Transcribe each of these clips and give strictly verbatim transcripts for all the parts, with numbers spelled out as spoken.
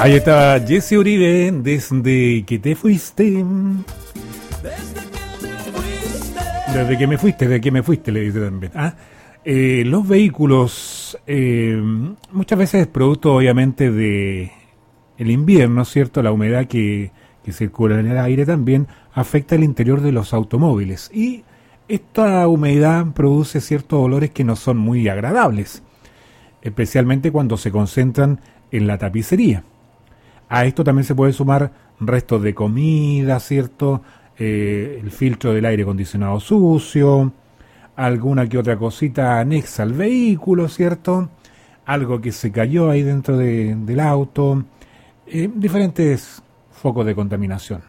Ahí está Jesse Uribe, desde que te fuiste. Desde que me fuiste, desde que me fuiste, le dice también. ¿Ah? Eh, los vehículos, eh, muchas veces producto obviamente de el invierno, ¿cierto? La humedad que, que circula en el aire también afecta el interior de los automóviles. Y esta humedad produce ciertos olores que no son muy agradables, especialmente cuando se concentran en la tapicería. A esto también se puede sumar restos de comida, ¿cierto? Eh, el filtro del aire acondicionado sucio, alguna que otra cosita anexa al vehículo, ¿cierto? Algo que se cayó ahí dentro de, del auto, eh, diferentes focos de contaminación.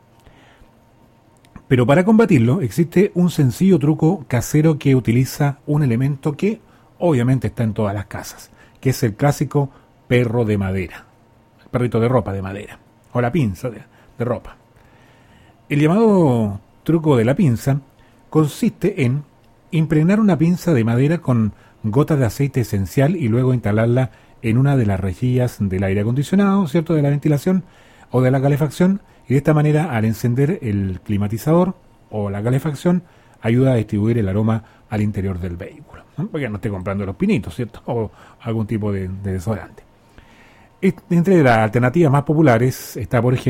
Pero para combatirlo existe un sencillo truco casero que utiliza un elemento que obviamente está en todas las casas, que es el clásico perro de madera. Perrito de ropa de madera, o la pinza de, de ropa. El llamado truco de la pinza consiste en impregnar una pinza de madera con gotas de aceite esencial y luego instalarla en una de las rejillas del aire acondicionado, ¿cierto?, de la ventilación o de la calefacción, y de esta manera, al encender el climatizador o la calefacción, ayuda a distribuir el aroma al interior del vehículo, ¿no? Porque no esté comprando los pinitos, ¿cierto?, o algún tipo de, de desodorante. Entre las alternativas más populares está, por ejemplo,